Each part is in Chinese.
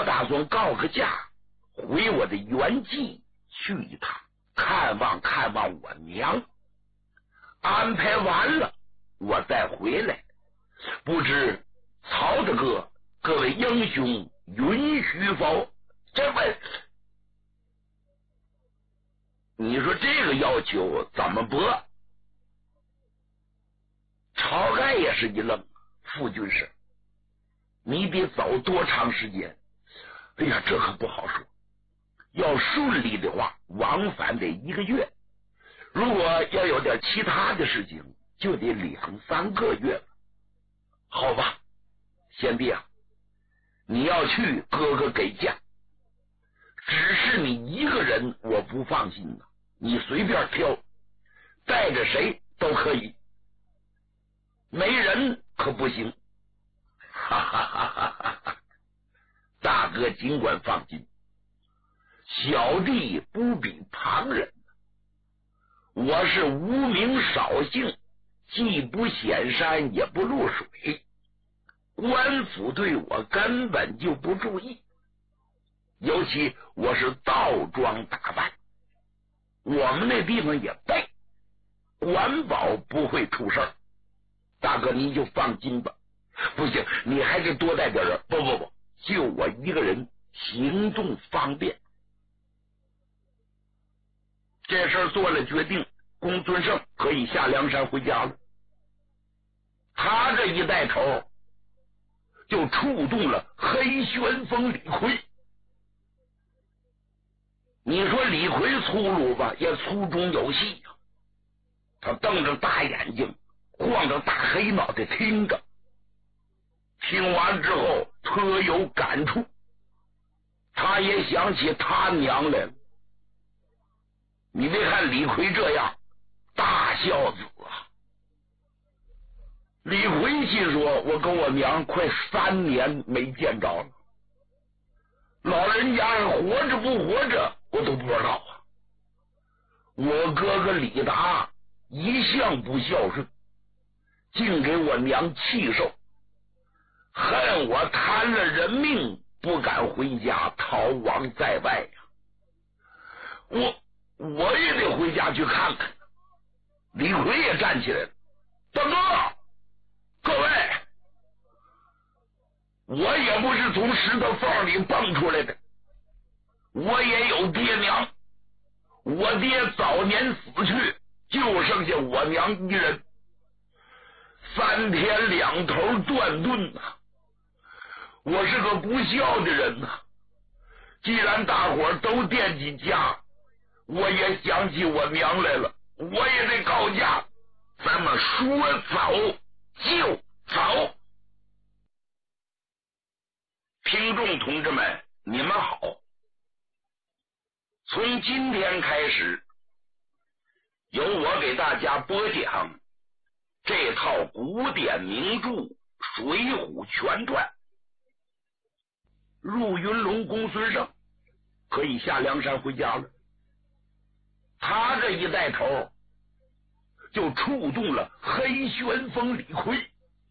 我打算告个假，回我的原籍去一趟，看望看望我娘。安排完了，我再回来。不知曹大哥，各位英雄允许否？这位，你说这个要求怎么驳？晁盖也是一愣，副军师，你得走多长时间？哎呀，这可不好说。要顺利的话，往返得1个月；如果要有点其他的事情，就得2、3个月了。好吧，贤弟啊，你要去，哥哥给假。只是你一个人，我不放心呐。你随便挑，带着谁都可以，没人可不行。哈哈哈哈哈！大哥尽管放心，小弟不比旁人，我是无名少姓，既不显山也不露水，官府对我根本就不注意，尤其我是道装打扮，我们那地方也背，管保不会出事儿。大哥您就放心吧。不行，你还是多带点人。不，就我一个人，行动方便。这事儿做了决定，公孙胜可以下梁山回家了。他这一带头，就触动了黑旋风李逵。你说李逵粗鲁吧，也粗中有细呀。他瞪着大眼睛，晃着大黑脑袋听着，听完之后特有感触，他也想起他娘来了。你别看李逵这样大孝子啊，李逵心说，我跟我娘快3年没见着了，老人家是活着不活着我都不知道啊。我哥哥李达一向不孝顺，竟给我娘气受，恨我贪了人命，不敢回家，逃亡在外呀。我也得回家去看看。李逵也站起来了，大哥，各位，我也不是从石头缝里蹦出来的，我也有爹娘，我爹早年死去，就剩下我娘一人，3天2头断顿啊！我是个不孝的人呐。既然大伙都惦记家，我也想起我娘来了，我也得告假。咱们说走就走。听众同志们，你们好。从今天开始，由我给大家播讲这套古典名著《水浒全传》。入云龙公孙胜可以下梁山回家了。他这一带头，就触动了黑旋风李逵。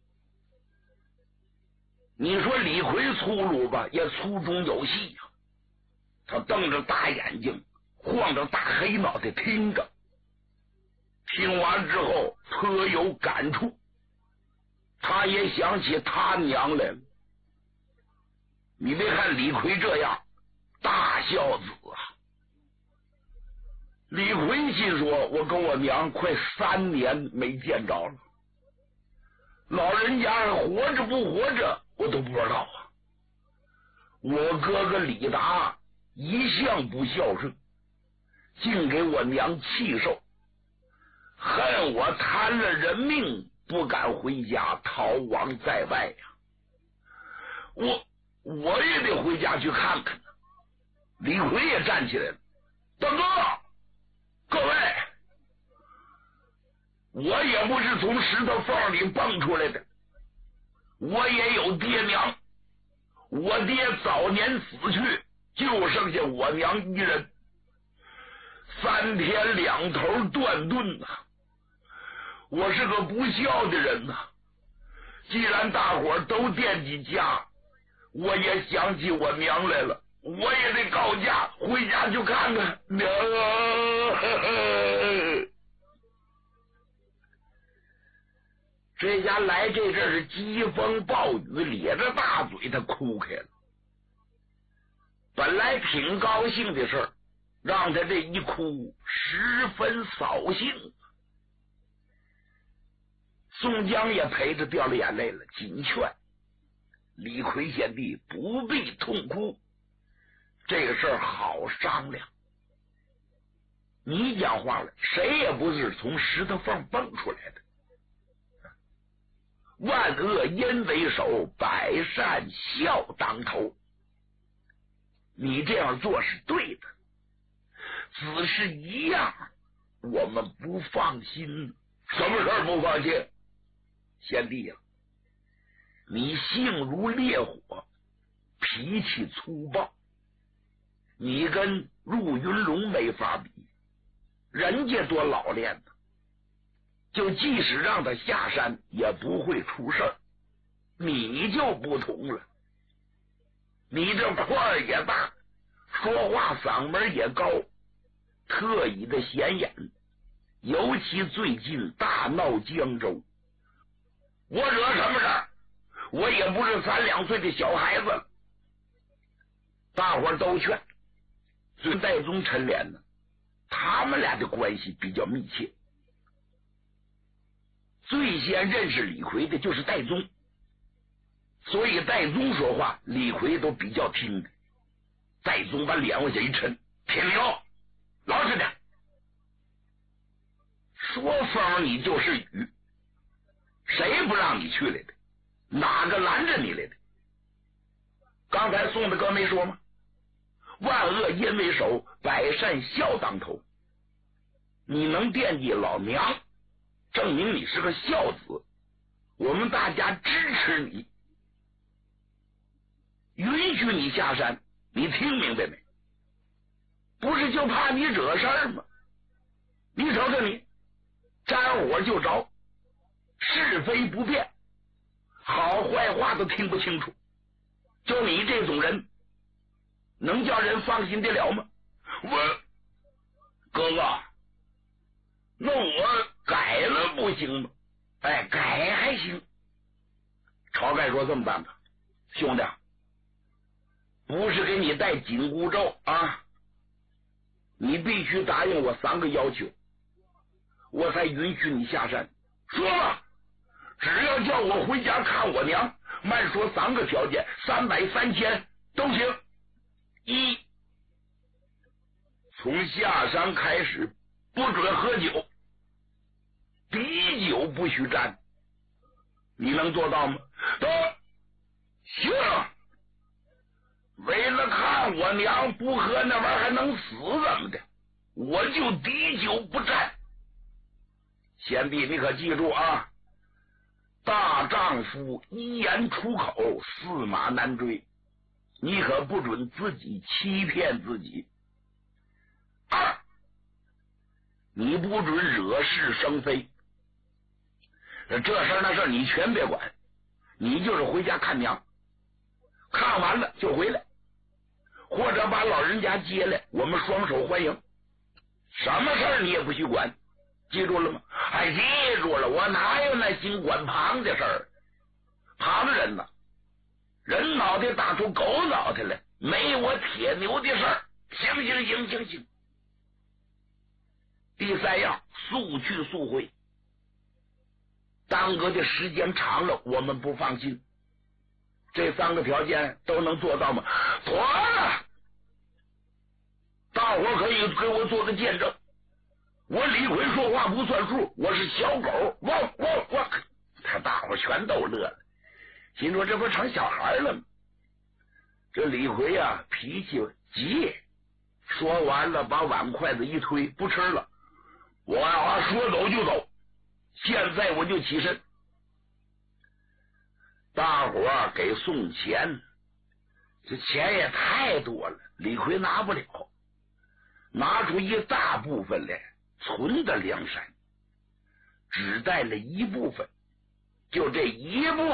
你说李逵粗鲁吧，也粗中有细呀。他瞪着大眼睛，晃着大黑脑袋听着，听完之后特有感触，他也想起他娘来了。你别看李逵这样大孝子啊，李逵心说，我跟我娘快3年没见着了，老人家是活着不活着我都不知道啊。我哥哥李达一向不孝顺，竟给我娘气受，恨我贪了人命，不敢回家，逃亡在外呀。我也得回家去看看。李逵也站起来了，大哥，各位，我也不是从石头缝里蹦出来的，我也有爹娘，我爹早年死去，就剩下我娘一人，3天2头断顿啊！我是个不孝的人呐。既然大伙都惦记家， 我也想起我娘来了，我也得告假，回家去看看娘啊！这家来这阵是疾风暴雨，咧着大嘴，他哭开了。本来挺高兴的事儿，让他这一哭，十分扫兴。宋江也陪着掉了眼泪了，紧劝李逵贤弟不必痛哭，这个事儿好商量。你讲话了，谁也不是从石头缝蹦出来的。万恶因为首，百善孝当头。你这样做是对的，只是一样我们不放心。什么事儿不放心？贤弟呀，你性如烈火，脾气粗暴，你跟陆云龙没法比，人家多老练呢，就即使让他下山也不会出事儿，你就不同了。你这块儿也大，说话嗓门也高，特意的显眼，尤其最近大闹江州，我惹什么事儿？我也不是3、2岁的小孩子了。大伙儿都劝孙戴宗、陈连呢，他们俩的关系比较密切。最先认识李逵的就是戴宗，所以戴宗说话李逵都比较听的。戴宗把脸往下一抻，铁牛老实点，说风你就是雨，谁不让你去来的？哪个拦着你来的？刚才宋大哥没说吗？万恶因为首，百善孝当头。你能惦记老娘，证明你是个孝子，我们大家支持你，允许你下山，你听明白没？不是就怕你惹事儿吗？你瞅瞅你，沾火就着，是非不辨，好坏话都听不清楚，就你这种人，能叫人放心得了吗？哥哥，那我改了不行吗？哎，改还行。晁盖说这么办吧，兄弟，不是给你戴紧箍咒啊，你必须答应我3个要求，我才允许你下山。说吧，只要叫我回家看我娘，慢说3个条件，300、3000都行。1，从下山开始不准喝酒，滴酒不许沾，你能做到吗？都行。为了看我娘不喝那玩意儿还能死怎么的？我就滴酒不沾。贤弟你可记住啊，大丈夫一言出口，驷马难追，你可不准自己欺骗自己。2，你不准惹是生非，这事儿那事儿你全别管，你就是回家看娘，看完了就回来，或者把老人家接来，我们双手欢迎。什么事儿你也不许管，记住了吗？哎，记住了，我哪有那心管旁的事儿？旁人呢，人脑袋打出狗脑袋来，没我铁牛的事儿。行。第3样，速去速回，耽搁的时间长了我们不放心。这3个条件都能做到吗？妥了，大伙可以给我做个见证，我李逵说话不算数，我是小狗，我他大伙全都乐了，心说这不成小孩了吗？这李逵啊脾气急，说完了把碗筷子一推，不吃了，我要说走就走，现在我就起身。大伙给送钱，这钱也太多了，李逵拿不了，拿出一大部分来存的梁山，只带了一部分，就这一部